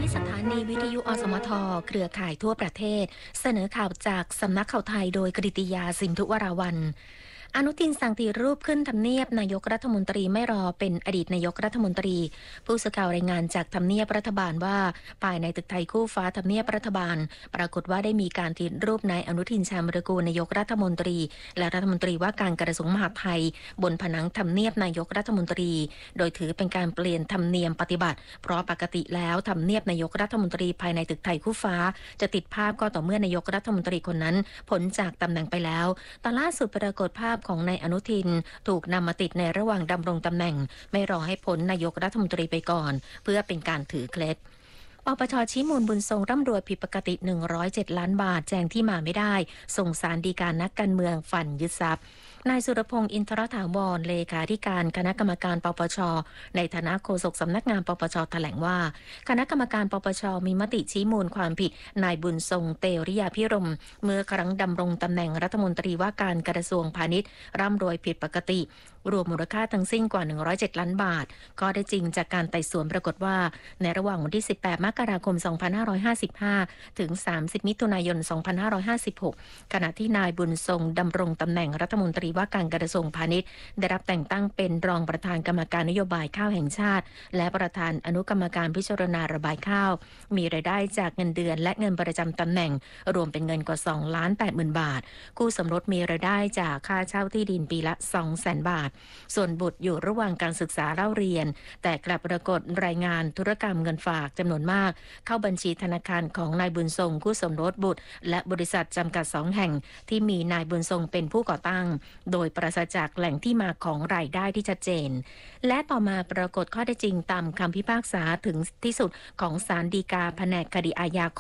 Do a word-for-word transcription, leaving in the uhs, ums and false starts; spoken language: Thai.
นี้สถานีวิทยุอสมทเครือข่ายทั่วประเทศเสนอข่าวจากสำนักข่าวไทยโดยกฤติยาสินธุวราวัลย์อนุทินสั่งตีรูปขึ้นทำเนียบนายกรัฐมนตรีไม่รอเป็นอดีตนายกรัฐมนตรีผู้สื่อข่าวรายงานจากทำเนียบรัฐบาลว่าภายในตึกไทยคู่ฟ้าทำเนียบรัฐบาลปรากฏว่าได้มีการตีรูปนายอนุทินชาญวิรากูลนายกรัฐมนตรีและรัฐมนตรีว่าการกระทรวงมหาดไทยบนผนังทำเนียบนายกรัฐมนตรีโดยถือเป็นการเปลี่ยนธรรมเนียมปฏิบัติเพราะปกติแล้วทำเนียบนายกรัฐมนตรีภายในตึกไทยคู่ฟ้าจะติดภาพก็ต่อเมื่อนายกรัฐมนตรีคนนั้นพ้นจากตำแหน่งไปแล้วแต่ล่าสุดปรากฏภาพของนายอนุทินถูกนำมาติดในระหว่างดำรงตำแหน่งไม่รอให้พ้นนายกรัฐมนตรีไปก่อนเพื่อเป็นการถือเคล็ดปปช.ชี้มูลบุญทรงร่ำรวยผิดปกติหนึ่งร้อยเจ็ดล้านบาทแจงที่มาไม่ได้ส่งสารฎีกานักการเมืองฝันยึดทรัพย์นายสุรพงษ์อินทรถาวรเลขาธิการคณะกรรมการปปช.ในฐานะโฆษกสำนักงานปปช.แถลงว่าคณะกรรมการปปช.มีมติชี้มูลความผิดนายบุญทรงเตริยาภิรมย์เมื่อครั้งดำรงตำแหน่งรัฐมนตรีว่าการกระทรวงพาณิชย์ร่ำรวยผิดปกติรวมมูลค่าทั้งสิ้นกว่าหนึ่งร้อยเจ็ดล้านบาทก็ได้จริงจากการไต่สวนปรากฏว่าในระหว่างวันที่สิบแปดมกราคมสองพันห้าร้อยห้าสิบห้าถึงสามสิบมิถุนายนสองพันห้าร้อยห้าสิบหกขณะที่นายบุญทรงดำรงตำแหน่งรัฐมนตรีว่าการกระทรวงพาณิชย์ได้รับแต่งตั้งเป็นรองประธานกรรมการนโยบายข้าวแห่งชาติและประธานอนุกรรมการพิจารณาระบายข้าวมีรายได้จากเงินเดือนและเงินประจำตำแหน่งรวมเป็นเงินกว่าสองล้านแปดหมื่นบาทคู่สมรสมีรายได้จากค่าเช่าที่ดินปีละ สองแสนบาทส่วนบุตรอยู่ระหว่างการศึกษาเล่าเรียนแต่กลับปรากฏรายงานธุรกรรมเงินฝากจำนวนมากเข้าบัญชีธนาคารของนายบุญทรงคู่สมรสบุตรและบริษัทจำกัดสองแห่งที่มีนายบุญทรงเป็นผู้ก่อตั้งโดยปราศจากแหล่งที่มาของรายได้ที่ชัดเจนและต่อมาปรากฏข้อเท็จจริงตามคำพิพากษาถึงที่สุดของศาลฎีกาแผนกคดีอาญา